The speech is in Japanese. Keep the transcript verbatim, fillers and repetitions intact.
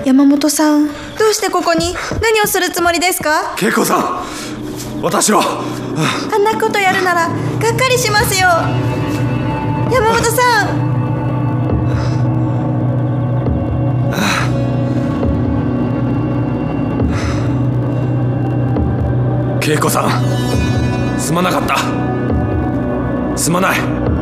山本さん、どうしてここに？何をするつもりですか？ 恵子さん、私はあんなことやるならがっかりしますよ。山本さん。 恵子さん、すまなかった。すまない。